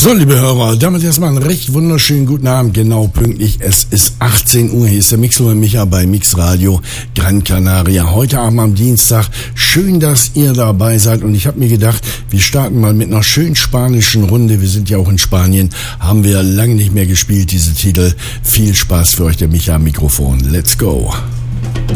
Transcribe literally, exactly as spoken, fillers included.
So, liebe Hörer, damit erstmal einen recht wunderschönen guten Abend, genau pünktlich. Es ist achtzehn Uhr, hier ist der Mixo und Micha bei Mix Radio Gran Canaria. Heute Abend am Dienstag. Schön, dass ihr dabei seid und ich habe mir gedacht, wir starten mal mit einer schönen spanischen Runde. Wir sind ja auch in Spanien, haben wir lange nicht mehr gespielt, diese Titel. Viel Spaß für euch, der Micha am Mikrofon. Let's go.